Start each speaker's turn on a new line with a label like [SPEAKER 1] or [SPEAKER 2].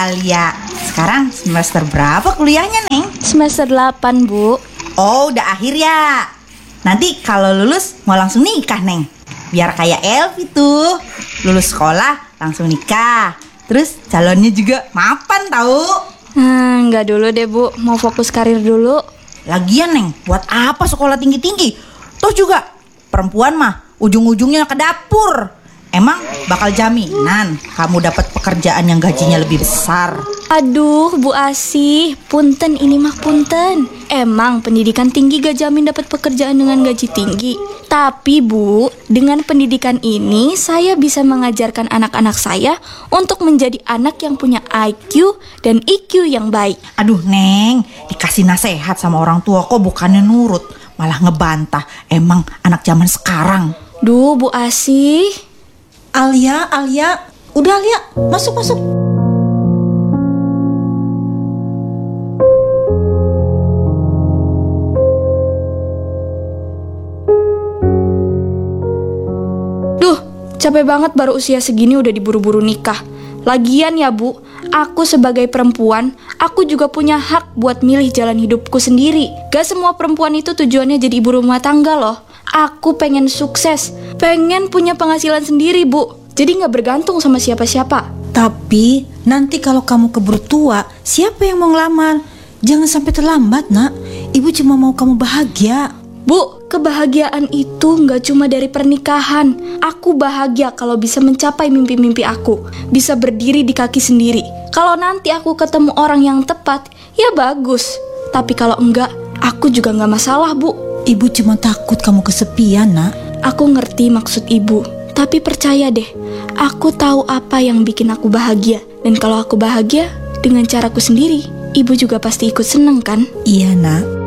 [SPEAKER 1] Alia. Sekarang semester berapa kuliahnya, Neng?
[SPEAKER 2] Semester 8, Bu.
[SPEAKER 1] Oh, udah akhir ya. Nanti kalau lulus mau langsung nikah, Neng. Biar kayak Elvi tuh. Lulus sekolah langsung nikah. Terus calonnya juga mapan tahu.
[SPEAKER 2] Enggak dulu deh, Bu. Mau fokus karir dulu.
[SPEAKER 1] Lagian, Neng, buat apa sekolah tinggi-tinggi? Toh juga perempuan mah ujung-ujungnya ke dapur. Emang bakal jaminan kamu dapat pekerjaan yang gajinya lebih besar?
[SPEAKER 2] Aduh, Bu Asih, punten ini mah punten. Emang pendidikan tinggi gak jamin dapat pekerjaan dengan gaji tinggi. Tapi Bu, dengan pendidikan ini saya bisa mengajarkan anak-anak saya untuk menjadi anak yang punya IQ dan EQ yang baik.
[SPEAKER 1] Aduh, Neng, dikasih nasihat sama orang tua kok bukannya nurut, malah ngebantah. Emang anak zaman sekarang.
[SPEAKER 2] Duh, Bu Asih.
[SPEAKER 3] Alia, udah Alia, masuk.
[SPEAKER 2] Duh, capek banget baru usia segini udah diburu-buru nikah. Lagian ya Bu, aku sebagai perempuan, aku juga punya hak buat milih jalan hidupku sendiri. Gak semua perempuan itu tujuannya jadi ibu rumah tangga loh. Aku pengen sukses, pengen punya penghasilan sendiri Bu. Jadi gak bergantung sama siapa-siapa.
[SPEAKER 3] Tapi nanti kalau kamu keburu tua, siapa yang mau ngelamar? Jangan sampai terlambat, Nak. Ibu cuma mau kamu bahagia.
[SPEAKER 2] Bu, kebahagiaan itu gak cuma dari pernikahan. Aku bahagia kalau bisa mencapai mimpi-mimpi aku, bisa berdiri di kaki sendiri. Kalau nanti aku ketemu orang yang tepat, ya bagus. Tapi kalau enggak, aku juga gak masalah Bu.
[SPEAKER 3] Ibu cuma takut kamu kesepian, Nak.
[SPEAKER 2] Aku ngerti maksud ibu, tapi percaya deh, aku tahu apa yang bikin aku bahagia. Dan kalau aku bahagia dengan caraku sendiri, ibu juga pasti ikut seneng kan?
[SPEAKER 3] Iya, Nak.